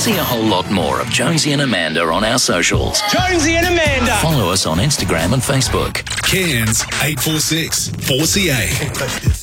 See a whole lot more of Jonesy and Amanda on our socials. Jonesy and Amanda. Follow us on Instagram and Facebook. Cairns 846 4CA.